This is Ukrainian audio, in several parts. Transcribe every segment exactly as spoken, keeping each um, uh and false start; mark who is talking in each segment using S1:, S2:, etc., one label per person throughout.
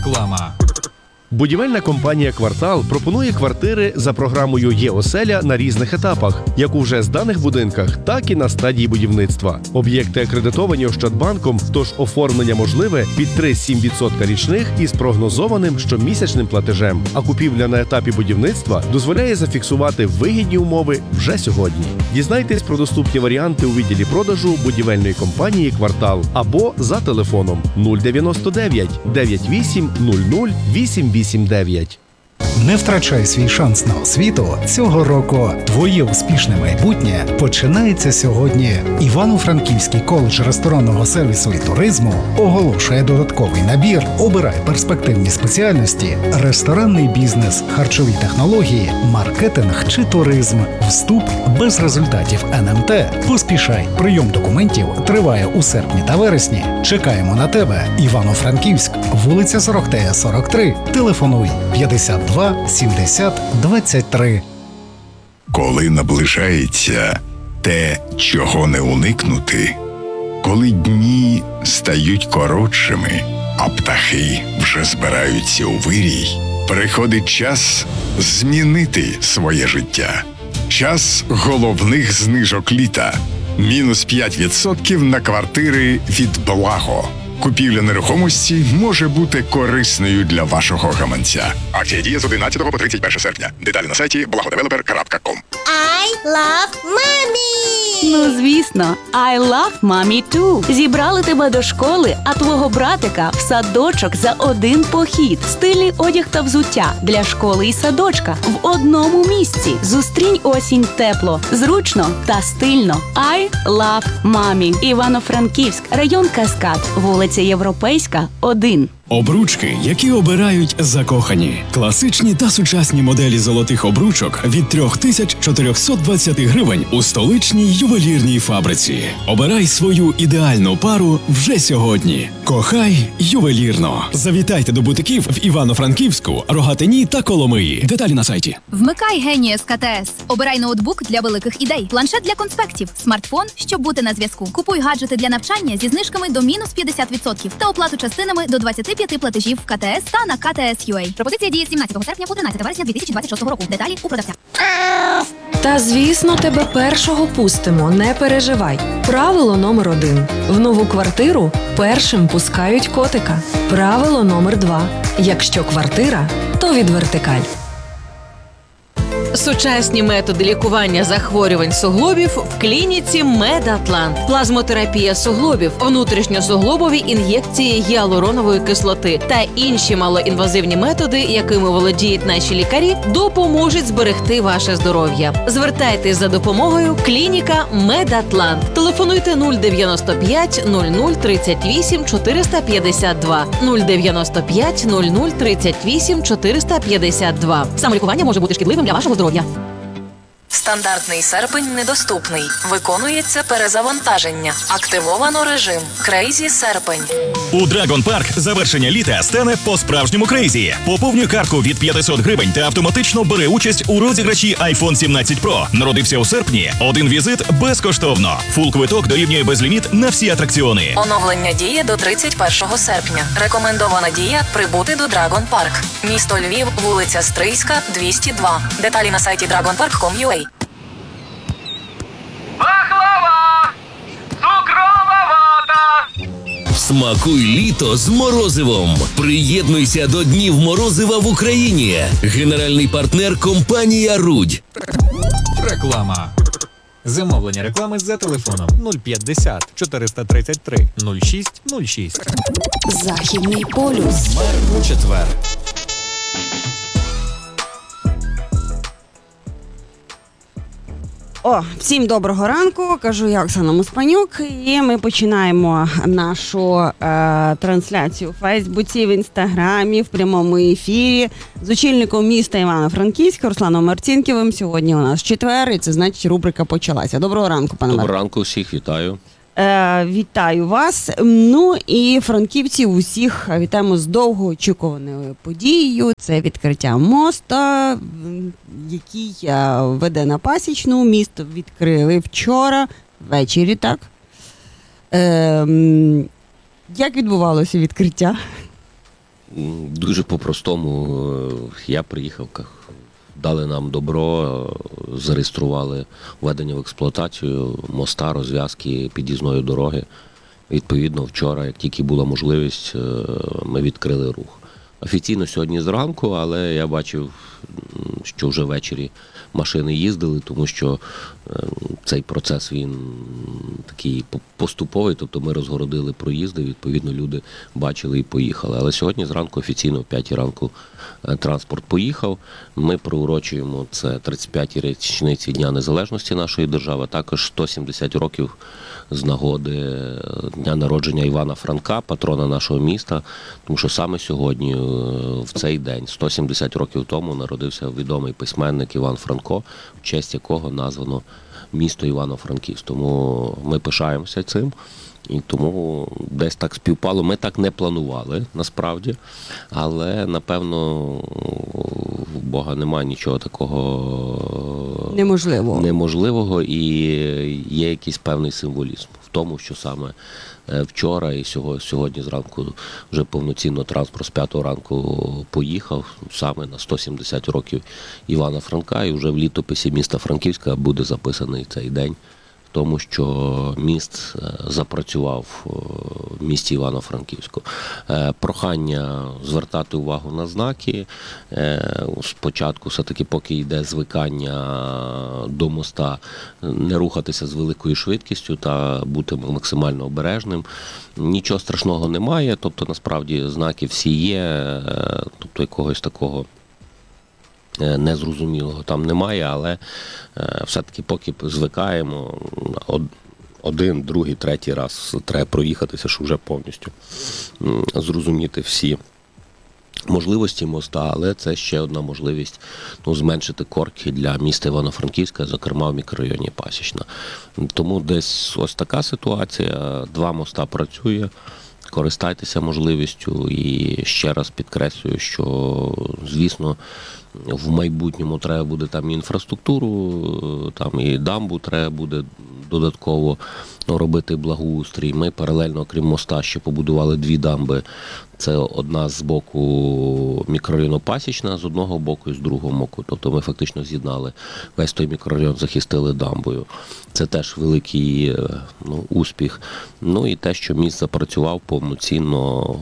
S1: Реклама.
S2: Будівельна компанія «Квартал» пропонує квартири за програмою «Є-оселя» на різних етапах, як у вже зданих будинках, так і на стадії будівництва. Об'єкти акредитовані Ощадбанком, тож оформлення можливе під три цілих сім десятих відсотка річних із прогнозованим щомісячним платежем. А купівля на етапі будівництва дозволяє зафіксувати вигідні умови вже сьогодні. Дізнайтесь про доступні варіанти у відділі продажу будівельної компанії «Квартал» або за телефоном нуль дев'яносто дев'ять дев'ять вісім нуль нуль вісім вісім дев'ять.
S3: Не втрачай свій шанс на освіту цього року. Твоє успішне майбутнє починається сьогодні. Івано-Франківський коледж ресторанного сервісу і туризму оголошує додатковий набір. Обирай перспективні спеціальності: ресторанний бізнес, харчові технології, маркетинг чи туризм. Вступ без результатів ен ем те. Поспішай. Прийом документів триває у серпні та вересні. Чекаємо на тебе. Івано-Франківськ, вулиця Сорохтея, сорок три. Телефонуй п'ятдесят два сімдесят двадцять три.
S4: Коли наближається те, чого не уникнути, коли дні стають коротшими, а птахи вже збираються у вирій, приходить час змінити своє життя. Час головних знижок літа. Мінус п'ять відсотків на квартири від Благо. Купівля нерухомості може бути корисною для вашого гаманця. Акція діє з одинадцятого по тридцять перше серпня. Деталі на сайті благодевелопер крапка ком.
S5: I love mommy!
S6: Ну, звісно, I love mommy too. Зібрали тебе до школи, а твого братика в садочок за один похід. Стильний одяг та взуття для школи і садочка в одному місці. Зустрінь осінь тепло, зручно та стильно. I love mommy. Івано-Франківськ, район Каскад, вулиця Європейська, один.
S7: Обручки, які обирають закохані. Класичні та сучасні моделі золотих обручок від три тисячі чотириста двадцять гривень у столичній ювелірній фабриці. Обирай свою ідеальну пару вже сьогодні. Кохай ювелірно. Завітайте до бутиків в Івано-Франківську, Рогатині та Коломиї. Деталі на сайті.
S8: Вмикай Генієс ка те ес. Обирай ноутбук для великих ідей, планшет для конспектів, смартфон, щоб бути на зв'язку. Купуй гаджети для навчання зі знижками до мінус п'ятдесят відсотків та оплату частинами до двадцять п'ять платежів в ка те ес та на ка те ес ю ей. Пропозиція діє з сімнадцятого серпня по тринадцяте вересня дві тисячі двадцять шостого року. Деталі у продавця.
S9: Та, звісно, тебе першого пустимо, не переживай. Правило номер один. В нову квартиру першим пускають котика. Правило номер два. Якщо квартира, то від вертикаль.
S10: Сучасні методи лікування захворювань суглобів в клініці Медатлант. Плазмотерапія суглобів, внутрішньосуглобові ін'єкції гіалуронової кислоти та інші малоінвазивні методи, якими володіють наші лікарі, допоможуть зберегти ваше здоров'я. Звертайтесь за допомогою клініка Медатлант. Телефонуйте нуль дев'яносто п'ять нуль нуль тридцять вісім чотириста п'ятдесят два нуль дев'яносто п'ять нуль нуль тридцять вісім чотириста п'ятдесят два. Самолікування може бути шкідливим для вашого здоров'я.
S11: Стандартний серпень недоступний. Виконується перезавантаження. Активовано режим. Крейзі серпень.
S12: У Драгон Парк завершення літа стане по-справжньому крейзі. Поповнюй картку від п'ятсот гривень та автоматично бери участь у розіграші айфон сімнадцять про. Народився у серпні? Один візит безкоштовно. Фул квиток дорівнює безліміт на всі атракціони.
S11: Оновлення діє до тридцять першого серпня. Рекомендована дія – прибути до Драгон Парк. Місто Львів, вулиця Стрийська, двісті два. Деталі на сайті драгон парк крапка ком крапка ю а.
S13: Пахлава! Цукрова вата!
S14: Смакуй літо з морозивом. Приєднуйся до Днів морозива в Україні. Генеральний партнер – компанія «Рудь».
S1: Реклама. Замовлення реклами за телефоном нуль п'ятдесят чотириста тридцять три нуль шість нуль шість.
S6: Західний полюс.
S1: Мер у четвер.
S15: О, всім доброго ранку, кажу я, Оксана Моспанюк, і ми починаємо нашу е, трансляцію у Фейсбуці, в Інстаграмі, в прямому ефірі з очільником міста Івано-Франківська Русланом Марцінківим. Сьогодні у нас четвер, і це значить рубрика почалася. Доброго ранку, пане Марко.
S16: Доброго ранку, всіх вітаю.
S15: Е, вітаю вас. Ну і франківців усіх вітаємо з довгоочікуваною подією. Це відкриття моста, який веде на Пасічну. Місто відкрили вчора, ввечері, так? Е, як відбувалося відкриття?
S16: Дуже по-простому. Я приїхав, дали нам добро, зареєстрували введення в експлуатацію моста, розв'язки під'їзної дороги. Відповідно, вчора, як тільки була можливість, ми відкрили рух. Офіційно сьогодні зранку, але я бачив, що вже ввечері машини їздили, тому що цей процес, він такий поступовий, тобто ми розгородили проїзди, відповідно люди бачили і поїхали. Але сьогодні зранку офіційно в п'ятій ранку транспорт поїхав. Ми приурочуємо це тридцять п'ятій річниці Дня Незалежності нашої держави, також сто сімдесят років з нагоди дня народження Івана Франка, патрона нашого міста, тому що саме сьогодні, в цей день, сто сімдесят років тому, народився відомий письменник Іван Франко, в честь якого названо місто Івано-Франківськ. Тому ми пишаємося цим. І тому десь так співпало. Ми так не планували, насправді, але, напевно, в Бога немає нічого такого
S15: неможливого.
S16: неможливого, і є якийсь певний символізм в тому, що саме вчора і сьогодні зранку вже повноцінно транспорт з п'ятого ранку поїхав саме на сто сімдесят років Івана Франка, і вже в літописі міста Франківська буде записаний цей день. Тому що міст запрацював в місті Івано-Франківську. Прохання звертати увагу на знаки. Спочатку, все-таки, поки йде звикання до моста, не рухатися з великою швидкістю та бути максимально обережним. Нічого страшного немає, тобто, насправді, знаки всі є, тобто якогось такого незрозумілого там немає, але все-таки поки звикаємо, один, другий, третій раз треба проїхатися, щоб вже повністю зрозуміти всі можливості моста, але це ще одна можливість, ну, зменшити корки для міста Івано-Франківська, зокрема в мікрорайоні Пасічна. Тому десь ось така ситуація, два моста працює. Користайтеся можливістю і ще раз підкреслюю, що, звісно, в майбутньому треба буде там і інфраструктуру, там і дамбу треба буде додатково робити благоустрій. Ми паралельно, крім моста, ще побудували дві дамби. Це одна з боку мікрорайону Пасічна, з одного боку і з другого боку. Тобто ми фактично з'єднали весь той мікрорайон, захистили дамбою. Це теж великий, ну, успіх. Ну і те, що міст запрацював повноцінно.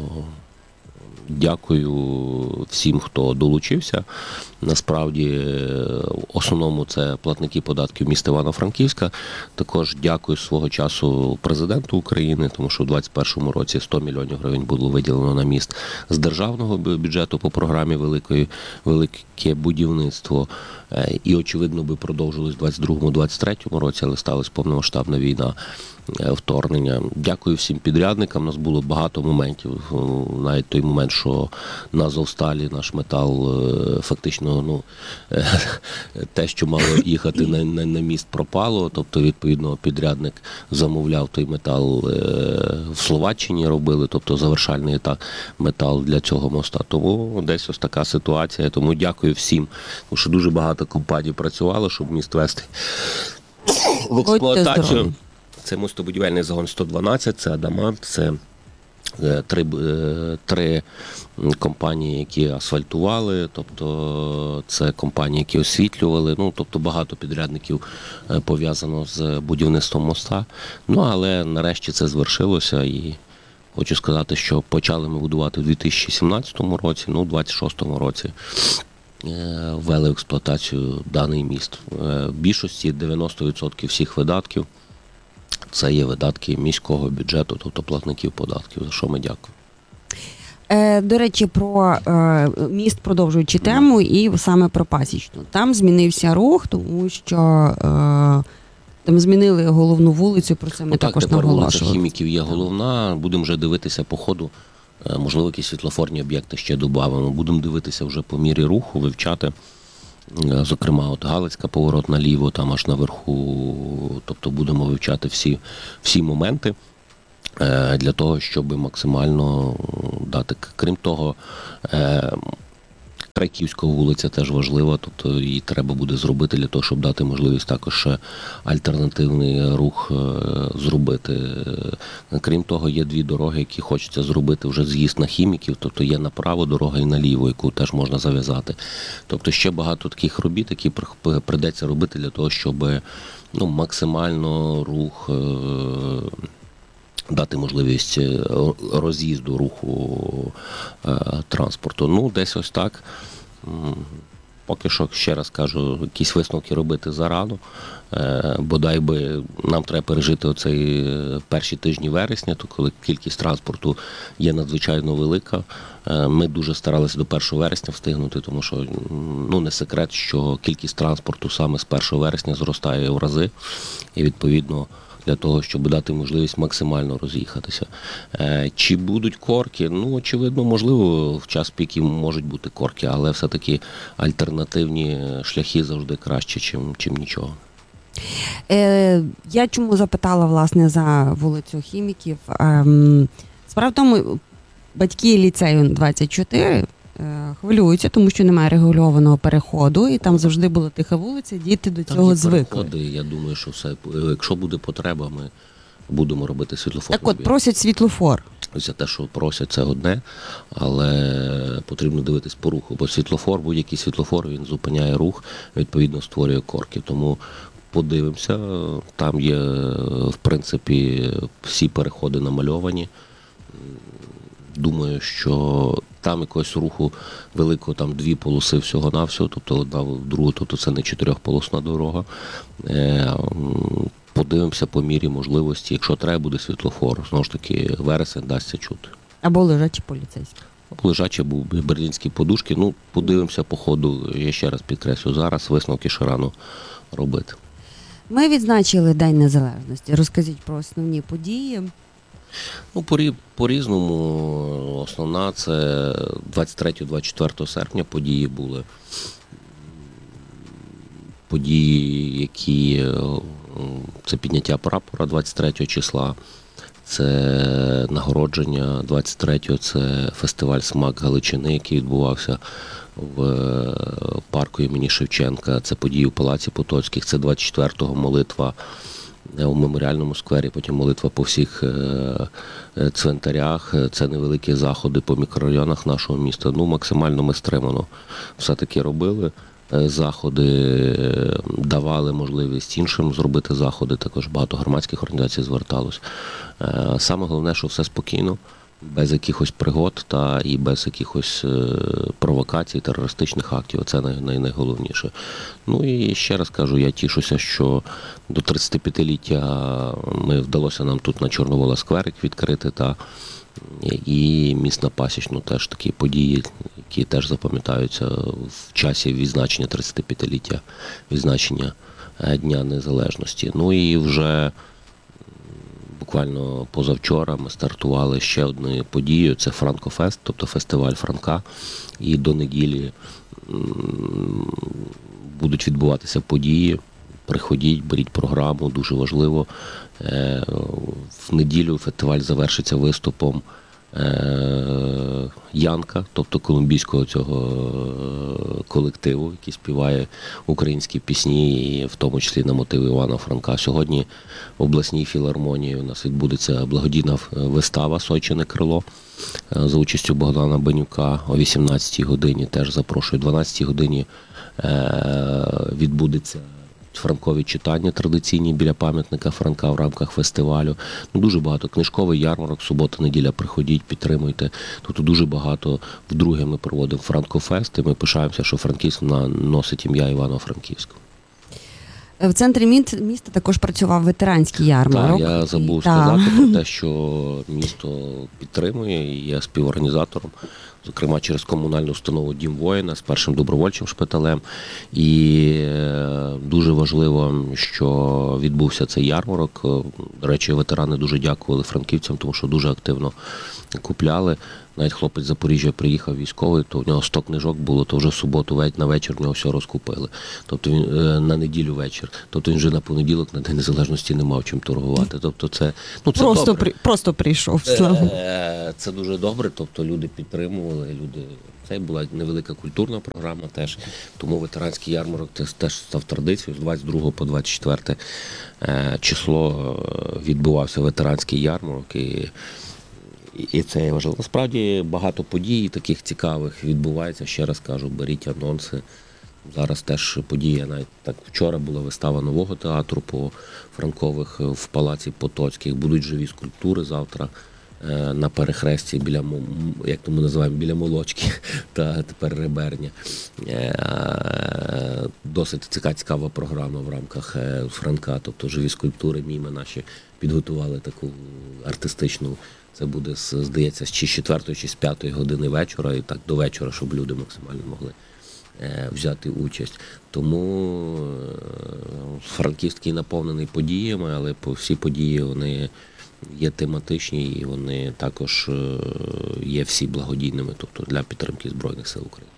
S16: Дякую всім, хто долучився. Насправді, в основному це платники податків міста Івано-Франківська. Також дякую свого часу президенту України, тому що у двадцять першому році сто мільйонів гривень було виділено на міст з державного бюджету по програмі «Великої, велике будівництво». І, очевидно, би продовжилось в двадцять другому - двадцять третьому році, але сталася повномасштабна війна, вторгнення. Дякую всім підрядникам. У нас було багато моментів. Навіть той момент, що на Азовсталі наш метал фактично, ну, те, що мало їхати на, на, на міст, пропало. Тобто, відповідно, підрядник замовляв той метал в Словаччині, робили, тобто завершальний етап метал для цього моста. Тому десь ось така ситуація. Тому дякую всім, тому що дуже багато компаній працювало, щоб міст вести в експлуатацію. Це мостобудівельний загон сто дванадцять, це Адамант, це три, три компанії, які асфальтували, тобто це компанії, які освітлювали, ну, тобто багато підрядників пов'язано з будівництвом моста. Ну, але нарешті це звершилося, і хочу сказати, що почали ми будувати в дві тисячі сімнадцятому році, ну, у двадцять шостому році ввели в експлуатацію даний міст. В більшості дев'яносто відсотків всіх видатків це є видатки міського бюджету, тобто платників податків, за що ми дякуємо.
S15: Е, до речі, про е, міст, продовжуючи тему, і саме про Пасічну. Там змінився рух, тому що е, там змінили головну вулицю, про це ми
S16: ну,
S15: також
S16: так, наголошували. Вулиця
S15: наголошували.
S16: Хіміків є головна, будемо вже дивитися по ходу. Можливо, якісь світлофорні об'єкти ще додамо. Будемо дивитися вже по мірі руху, вивчати. Зокрема, от Галицька поворот наліво, там аж наверху. Тобто будемо вивчати всі, всі моменти для того, щоб максимально дати. Крім того, Крайківська вулиця теж важлива, тобто її треба буде зробити для того, щоб дати можливість також ще альтернативний рух зробити. Крім того, є дві дороги, які хочеться зробити вже з'їзд на Хіміків, тобто є направо дорога і наліво, яку теж можна зав'язати. Тобто ще багато таких робіт, які прийдеться робити для того, щоб ну, максимально рух, дати можливість роз'їзду руху транспорту. Ну, десь ось так. Поки що, ще раз кажу, якісь висновки робити зарано. Бодай би нам треба пережити оцей перші тижні вересня, то коли кількість транспорту є надзвичайно велика. Ми дуже старалися до першого вересня встигнути, тому що ну, не секрет, що кількість транспорту саме з першого вересня зростає в рази. І відповідно для того, щоб дати можливість максимально роз'їхатися. Чи будуть корки? Ну, очевидно, можливо, в час піків можуть бути корки, але все-таки альтернативні шляхи завжди краще, чим, чим нічого.
S15: Е, я чому запитала, власне, за вулицю Хіміків? Ем, справа в тому, батьки ліцею двадцять чотири е, хвилюються, тому що немає регульованого переходу, і там завжди була тиха вулиця, діти до
S16: там
S15: цього
S16: є
S15: звикли.
S16: Переходи, я думаю, що все, якщо буде потреба, ми будемо робити світлофор.
S15: Так от, просять світлофор.
S16: За те, що просять, це одне, але потрібно дивитись по руху, бо світлофор, будь-який світлофор, він зупиняє рух, відповідно створює корки. Тому подивимося, там є, в принципі, всі переходи намальовані. Думаю, що там якогось руху великого, там дві полоси всього-навсього, тобто одна в другу, тобто це не чотирьохполосна дорога. Подивимося по мірі можливості. Якщо треба буде світлофор, знову ж таки, вересень дасться чути.
S15: Або лежачі поліцейські.
S16: Або лежачі, або берлінські подушки. Ну, подивимося по ходу, я ще раз підкреслю, зараз висновки ще рано робити.
S15: Ми відзначили День Незалежності. Розкажіть про основні події.
S16: Ну, по-різному. Основна це двадцять третього - двадцять четвертого серпня події були. Події, які це підняття прапора двадцять третього числа, це нагородження двадцять третього, це фестиваль «Смак Галичини», який відбувався в парку імені Шевченка, це події в Палаці Потоцьких, це двадцять четвертого молитва у Меморіальному сквері, потім молитва по всіх цвинтарях, це невеликі заходи по мікрорайонах нашого міста. Ну, максимально ми стримано все-таки робили заходи, давали можливість іншим зробити заходи, також багато громадських організацій зверталось. Саме головне, що все спокійно, без якихось пригод та і без якихось провокацій, терористичних актів. Це най- найголовніше. Ну і ще раз кажу, я тішуся, що до тридцятип'ятиліття ми вдалося нам тут на Чорновола скверик відкрити, та і міст на Пасічну теж такі події, які теж запам'ятаються в часі відзначення тридцятип'ятиліття, відзначення Дня Незалежності. Ну і вже буквально позавчора ми стартували ще одною подією, це Франкофест, тобто фестиваль Франка. І до неділі будуть відбуватися події. Приходіть, беріть програму, дуже важливо. В неділю фестиваль завершиться виступом Янка, тобто колумбійського цього колективу, який співає українські пісні, і в тому числі на мотиви Івана Франка. Сьогодні в обласній філармонії у нас відбудеться благодійна вистава «Сойчине крило» за участю Богдана Бенюка о вісімнадцятій годині. Теж запрошую. О дванадцятій годині відбудеться франкові читання традиційні біля пам'ятника Франка в рамках фестивалю. Ну, дуже багато. Книжковий ярмарок, субота-неділя, приходіть, підтримуйте. Тут дуже багато. Вдруге ми проводимо Франкофест, і ми пишаємося, що Франківськ носить ім'я Івано-Франківського.
S15: В центрі міста також працював ветеранський ярмарок.
S16: Так, я забув
S15: Так.
S16: сказати про те, що місто підтримує, і я співорганізатором, зокрема через комунальну установу «Дім воїна» з першим добровольчим шпиталем. І дуже важливо, що відбувся цей ярмарок. До речі, ветерани дуже дякували франківцям, тому що дуже активно купляли. навіть хлопець з Запоріжжя приїхав військовий, то в нього сто книжок було, то вже в суботу ввечері на вечір в нього все розкупили. Тобто він на неділю вечір. Тобто він вже на понеділок, на День Незалежності не мав чим торгувати. Тобто це, ну, це
S15: Просто,
S16: добре.
S15: при, просто прийшов. Слава.
S16: Це дуже добре, тобто люди підтримували, люди. Це була невелика культурна програма теж, тому ветеранський ярмарок теж став традицією. З двадцять другого по двадцять четверте число відбувався ветеранський ярмарок, і, і це є важливо. Насправді багато подій таких цікавих відбувається, ще раз кажу, беріть анонси. Зараз теж подія, навіть так вчора була вистава нового театру по Франкових в Палаці Потоцьких, будуть живі скульптури завтра на перехресті біля, як то ми називаємо, біля Молочки та тепер Реберня. Досить цікава, цікава програма в рамках Франка, тобто живі скульптури, міми наші підготували таку артистичну. Це буде, здається, чи з четвертої, чи з п'ятої години вечора, і так до вечора, щоб люди максимально могли взяти участь. Тому Франківський наповнений подіями, але всі події вони є тематичні і вони також є всі благодійними, тобто для підтримки Збройних сил України.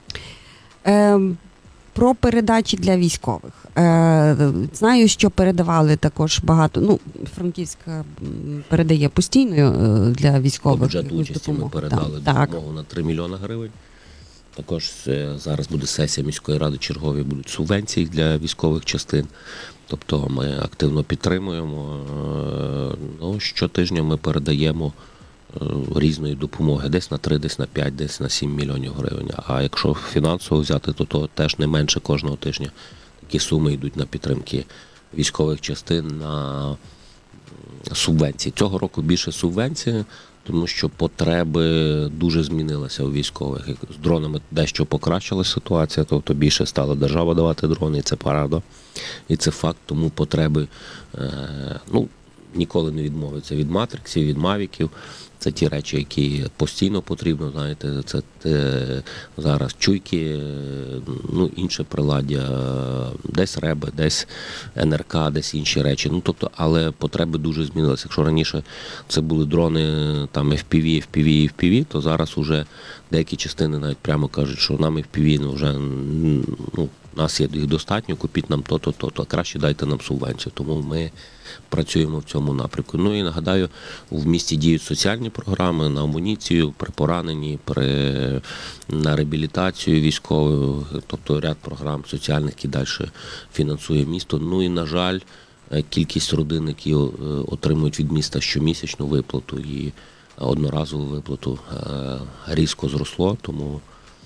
S15: Е, про передачі для військових. Е, знаю, що передавали також багато, ну, Франківська передає постійно для військових.
S16: По бюджету участі ми передали
S15: так,
S16: допомогу
S15: так.
S16: на три мільйони гривень. Також зараз буде сесія міської ради чергові, будуть субвенції для військових частин. Тобто ми активно підтримуємо. Ну, щотижня ми передаємо різної допомоги. Десь на три, десь на п'ять, десь на сім мільйонів гривень. А якщо фінансово взяти, то, то теж не менше кожного тижня. Такі суми йдуть на підтримки військових частин, на субвенції. Цього року більше субвенції, тому що потреби дуже змінилися у військових. З дронами дещо покращилася ситуація, тобто більше стала держава давати дрони, і це правда. І це факт, тому потреби, ну, ніколи не відмовиться від матриксів, від мавіків. Це ті речі, які постійно потрібно, знаєте, це те, зараз чуйки, ну, інше приладдя, десь реби, десь ен ер ка, десь інші речі. Ну, тобто, але потреби дуже змінилися. Якщо раніше це були дрони, там, еф пі ві, еф пі ві, еф пі ві, то зараз уже деякі частини навіть прямо кажуть, що нам еф пі ві ну, вже, ну, у нас є їх достатньо, купіть нам то-то, то-то, а краще дайте нам субвенцію. Тому ми працюємо в цьому напрямку. Ну і нагадаю, в місті діють соціальні програми на амуніцію, при пораненні, при, на реабілітацію військову, тобто ряд програм соціальних, які далі фінансує місто. Ну і, на жаль, кількість родин, які отримують від міста щомісячну виплату і одноразову виплату, різко зросло, тому,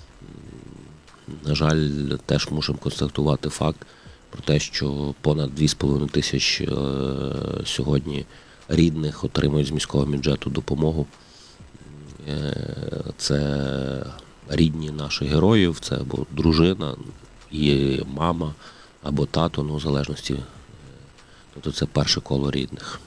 S16: на жаль, теж мусимо констатувати факт про те, що понад дві з половиною тисяч е, сьогодні рідних отримують з міського бюджету допомогу. Е, це рідні наших героїв, це або дружина, і мама, або тато, ну, в залежності. Тобто це перше коло рідних.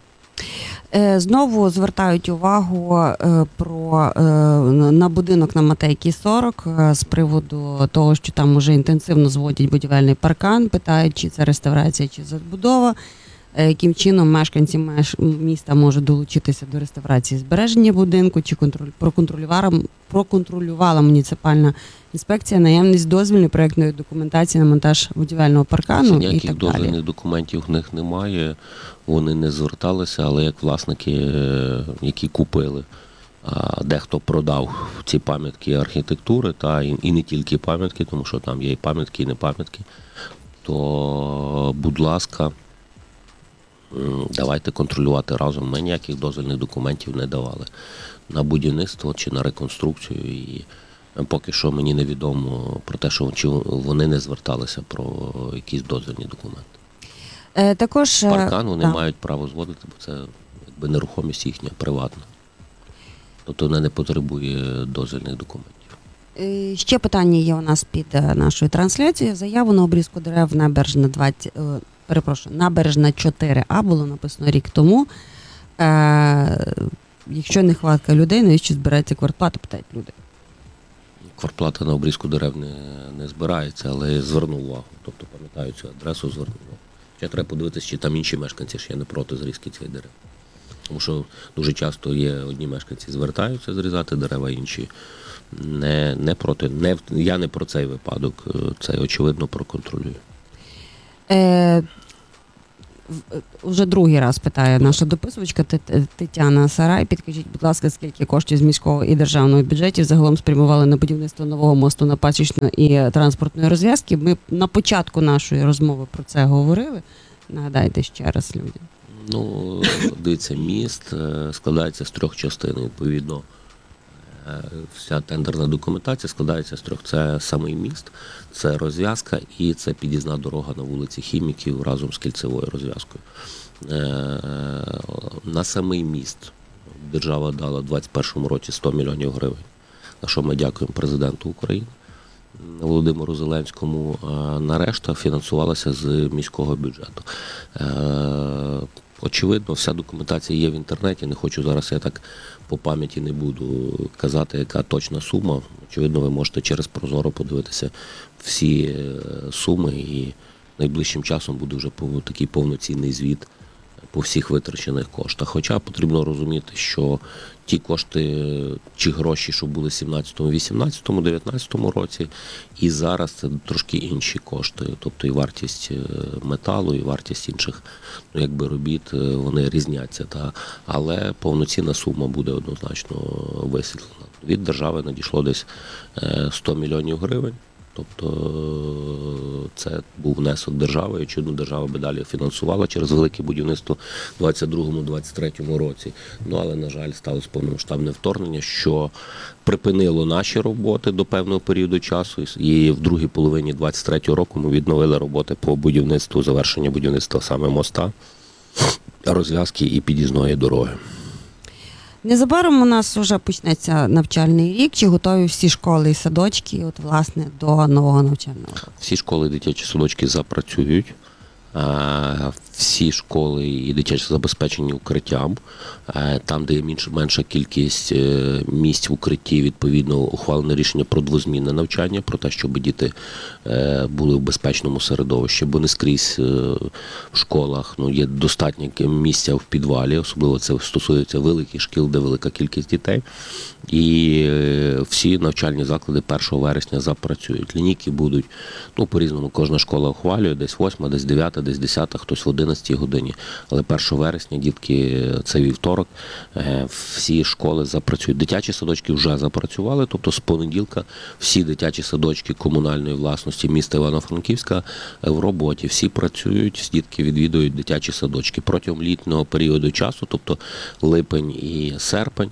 S15: Знову звертають увагу про, на будинок на Матейки сорок з приводу того, що там уже інтенсивно зводять будівельний паркан, питають, чи це реставрація, чи забудова, яким чином мешканці міста можуть долучитися до реставрації збереження будинку, чи проконтролювала, проконтролювала муніципальна інспекція наявність дозвільної проєктної документації на монтаж будівельного паркану.
S16: Ніяких
S15: і так далі.
S16: дозвільних документів в них немає, вони не зверталися, але як власники, які купили, а дехто продав ці пам'ятки архітектури, та і не тільки пам'ятки, тому що там є і пам'ятки, і не пам'ятки, то, будь ласка, давайте контролювати разом. Ми ніяких дозвільних документів не давали на будівництво чи на реконструкцію. І поки що мені невідомо про те, що чи вони не зверталися про якісь дозвільні документи.
S15: Е, також
S16: паркан вони
S15: да.
S16: мають право зводити, бо це якби нерухомість їхня, приватна. Тобто вона не потребує дозвільних документів.
S15: Е, ще питання є у нас під нашою трансляцією. Заяву на обрізку дерев набережна двадцять, е, перепрошую, набережна чотири А було написано рік тому. Е, якщо нехватка людей, навіщо збирається квартплата, питають люди.
S16: Квартплата на обрізку дерев не, не збирається, але я звернув увагу. Тобто пам'ятаю цю адресу, звернув увагу. Ще треба подивитися, чи там інші мешканці ще не проти зрізки цих дерев. Тому що дуже часто є одні мешканці звертаються зрізати дерева, інші не, не проти. Не, я не про цей випадок, це очевидно проконтролюю.
S15: Е, Уже другий раз питає наша дописувачка Тет- Тетяна Сарай. Підкажіть, будь ласка, скільки коштів з міського і державного бюджетів загалом спрямували на будівництво нового мосту на Пасічну і транспортної розв'язки? Ми на початку нашої розмови про це говорили. Нагадайте ще раз людям.
S16: Ну, дивіться, міст складається з трьох частин, відповідно. Вся тендерна документація складається з трьох. Це самий міст, це розв'язка і це під'їзна дорога на вулиці Хіміків разом з кільцевою розв'язкою. На самий міст держава дала в двадцять першому році сто мільйонів гривень, за що ми дякуємо президенту України Володимиру Зеленському. На решта фінансувалася з міського бюджету. Очевидно, вся документація є в інтернеті, не хочу зараз, я так по пам'яті не буду казати, яка точна сума. Очевидно, ви можете через Прозоро подивитися всі суми, і найближчим часом буде вже такий повноцінний звіт по всіх витрачених коштах. Хоча потрібно розуміти, що ті кошти чи гроші, що були в сімнадцятому, вісімнадцятому, дев'ятнадцятому році, і зараз це трошки інші кошти. Тобто і вартість металу, і вартість інших, ну, якби робіт, вони різняться. Та? Але повноцінна сума буде однозначно висвітлена. Від держави надійшло десь сто мільйонів гривень. Тобто це був внесок держави, і очевидно, держава би далі фінансувала через велике будівництво в двадцять другому - двадцять третьому році. Ну, але, на жаль, сталося повномасштабне вторгнення, що припинило наші роботи до певного періоду часу, і в другій половині двадцять третього року ми відновили роботи по будівництву, завершення будівництва саме моста, розв'язки і під'їзної дороги.
S15: Незабаром у нас вже почнеться навчальний рік. Чи готові всі школи і садочки, от, власне, до нового навчального року?
S16: Всі школи і дитячі садочки запрацюють. Всі школи і дитячі забезпечені укриттям. Там, де є менша кількість місць в укритті, відповідно, ухвалене рішення про двозмінне навчання, про те, щоб діти були в безпечному середовищі, бо не скрізь в школах, ну, є достатньо місця в підвалі, особливо це стосується великих шкіл, де велика кількість дітей. І всі навчальні заклади першого вересня запрацюють. Лінійки будуть, ну, по-різному, кожна школа ухвалює, десь восьма, десь дев'ята, десь десята, хтось в одинадцятій годині. Але першого вересня, дітки, це вівторок, всі школи запрацюють. Дитячі садочки вже запрацювали, тобто з понеділка всі дитячі садочки комунальної власності міста Івано-Франківська в роботі. Всі працюють, дітки відвідують дитячі садочки. Протягом літнього періоду часу, тобто липень і серпень,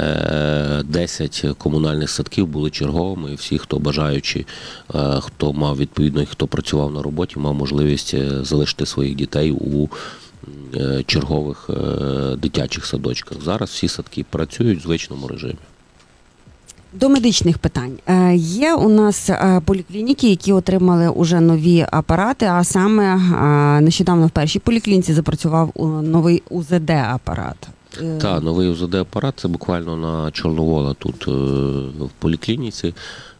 S16: десять комунальних садків були черговими, і всі, хто бажаючи, хто мав відповідно і хто працював на роботі, мав можливість залишити своїх дітей у чергових дитячих садочках. Зараз всі садки працюють в звичному режимі.
S15: До медичних питань. Є у нас поліклініки, які отримали уже нові апарати, а саме нещодавно в першій поліклініці запрацював новий У З Д-апарат.
S16: Так, новий У З Д-апарат, це буквально на Чорновола тут в поліклініці.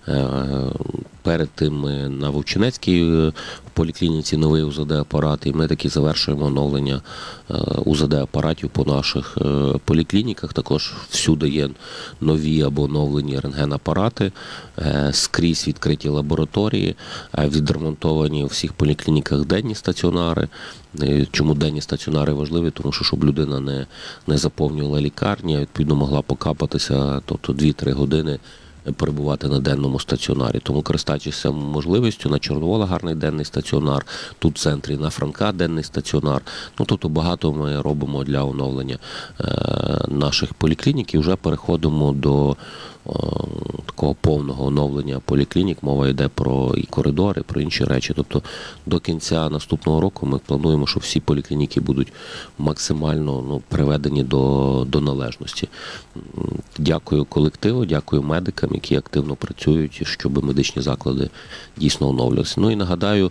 S16: Перед тим ми на Вовчинецькій поліклініці новий У З Д-апарат, і ми таки завершуємо оновлення У З Д-апаратів по наших поліклініках. Також всюди є нові або оновлені рентген-апарати, скрізь відкриті лабораторії, відремонтовані у всіх поліклініках денні стаціонари. Чому денні стаціонари важливі? Тому що, щоб людина не, не заповнювала лікарні, а відповідно могла покапатися, тобто дві-три години перебувати на денному стаціонарі. Тому, користуючись можливістю, на Чорновола гарний денний стаціонар, тут в центрі на Франка денний стаціонар. Ну, тобто багато ми робимо для оновлення е, наших поліклінік і вже переходимо до о, такого повного оновлення поліклінік. Мова йде про і коридори, про інші речі. Тобто до кінця наступного року ми плануємо, що всі поліклініки будуть максимально, ну, приведені до, до належності. Дякую колективу, дякую медикам, які активно працюють, щоб медичні заклади дійсно оновлювалися. Ну і нагадаю,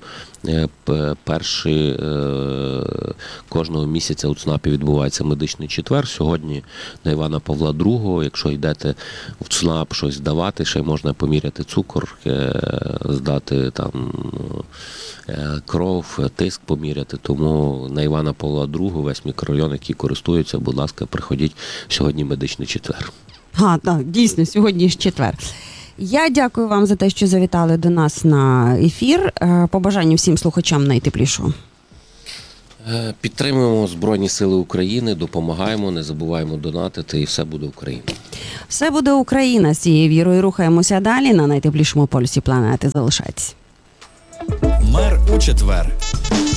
S16: перший кожного місяця у ЦНАПі відбувається медичний четвер. Сьогодні на Івана Павла другого, якщо йдете в ЦНАП щось здавати, здати, ще й можна поміряти цукор, е, здати там е, кров, тиск поміряти. Тому на Івана Павла другого весь мікрорайон, який користується, будь ласка, приходіть, сьогодні медичний четвер.
S15: А, так, дійсно, сьогодні ж четвер. Я дякую вам за те, що завітали до нас на ефір. Е, Побажання всім слухачам найтеплішого.
S16: Е, Підтримуємо Збройні Сили України, допомагаємо, не забуваємо донатити, і все буде Україна.
S15: Все буде Україна. З цією вірою рухаємося далі. На найтеплішому полюсі планети залишайтесь.
S1: Мер у четвер.